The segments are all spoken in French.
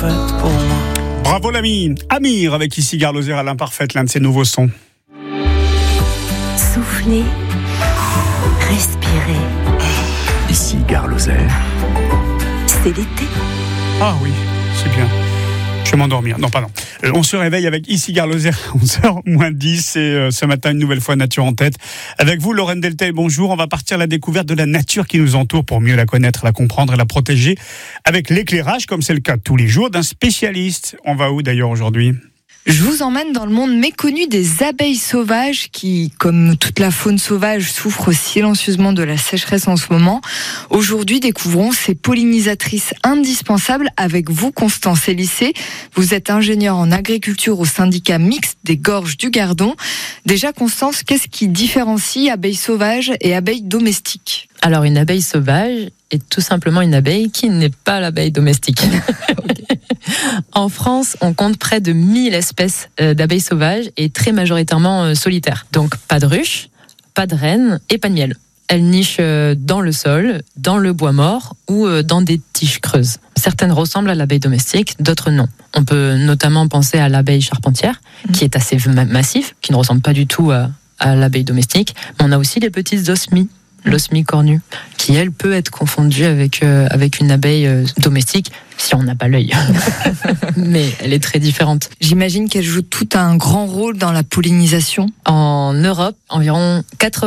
faite pour moi. Bravo l'ami Amir avec ici Gare Lozère à l'imparfaite, l'un de ses nouveaux sons. Soufflez, respirez. Ici Gare Lozère. C'est l'été. Ah oui, c'est bien. Je vais m'endormir. Non, pardon. On se réveille avec ici Gare Lozère, 11h moins 10. Et ce matin, une nouvelle fois, Nature en tête. Avec vous, Lorraine Deltay, bonjour. On va partir à la découverte de la nature qui nous entoure pour mieux la connaître, la comprendre et la protéger. Avec l'éclairage, comme c'est le cas tous les jours, d'un spécialiste. On va où d'ailleurs aujourd'hui ? Je vous emmène dans le monde méconnu des abeilles sauvages qui, comme toute la faune sauvage, souffrent silencieusement de la sécheresse en ce moment. Aujourd'hui, découvrons ces pollinisatrices indispensables avec vous, Constance Elissé. Vous êtes ingénieure en agriculture au syndicat mixte des Gorges du Gardon. Déjà, Constance, qu'est-ce qui différencie abeilles sauvages et abeilles domestiques ? Alors, une abeille sauvage est tout simplement une abeille qui n'est pas l'abeille domestique. En France, on compte près de 1000 espèces d'abeilles sauvages et très majoritairement solitaires. Donc, pas de ruches, pas de reines et pas de miel. Elles nichent dans le sol, dans le bois mort ou dans des tiges creuses. Certaines ressemblent à l'abeille domestique, d'autres non. On peut notamment penser à l'abeille charpentière, qui est assez massif, qui ne ressemble pas du tout à l'abeille domestique. Mais on a aussi les petites osmies. L'osmie cornue, qui elle peut être confondue avec une abeille domestique si on n'a pas l'œil. Mais elle est très différente. J'imagine qu'elle joue tout un grand rôle dans la pollinisation. En Europe, environ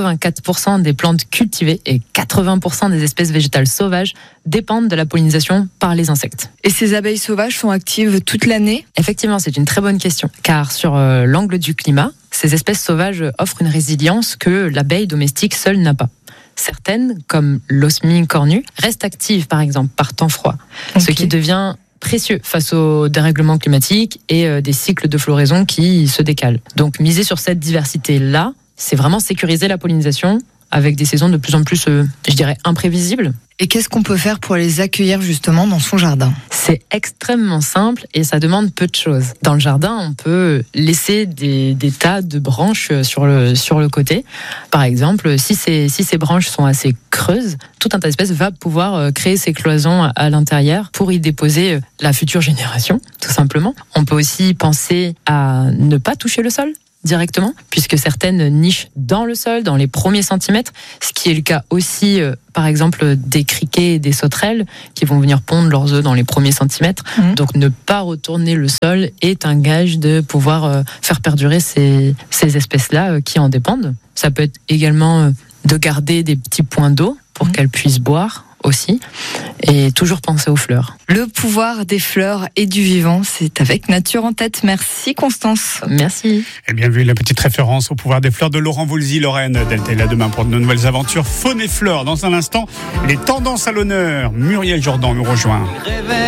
84% des plantes cultivées et 80% des espèces végétales sauvages dépendent de la pollinisation par les insectes. Et ces abeilles sauvages sont actives toute l'année ? Effectivement, c'est une très bonne question, car sur l'angle du climat, ces espèces sauvages offrent une résilience que l'abeille domestique seule n'a pas. Certaines, comme l'osmie cornue, restent actives par exemple par temps froid, ce qui devient précieux face au dérèglement climatique et des cycles de floraison qui se décalent. Donc miser sur cette diversité-là, c'est vraiment sécuriser la pollinisation avec des saisons de plus en plus, je dirais, imprévisibles. Et qu'est-ce qu'on peut faire pour les accueillir justement dans son jardin ? C'est extrêmement simple et ça demande peu de choses. Dans le jardin, on peut laisser des tas de branches sur le côté. Par exemple, si ces branches sont assez creuses, tout un tas d'espèces va pouvoir créer ses cloisons à l'intérieur pour y déposer la future génération, tout simplement. On peut aussi penser à ne pas toucher le sol directement, puisque certaines nichent dans le sol, dans les premiers centimètres, ce qui est le cas aussi, par exemple, des criquets et des sauterelles qui vont venir pondre leurs œufs dans les premiers centimètres. Donc ne pas retourner le sol est un gage de pouvoir faire perdurer ces espèces-là qui en dépendent. Ça peut être également de garder des petits points d'eau pour qu'elles puissent boire aussi, et toujours penser aux fleurs. Le pouvoir des fleurs et du vivant, c'est avec Nature en tête. Merci Constance. Merci. Et bien vu la petite référence au pouvoir des fleurs de Laurent Voulzy, Lorraine Deltay, là demain pour de nouvelles aventures faune et fleurs. Dans un instant, les tendances à l'honneur. Muriel Jourdan nous rejoint.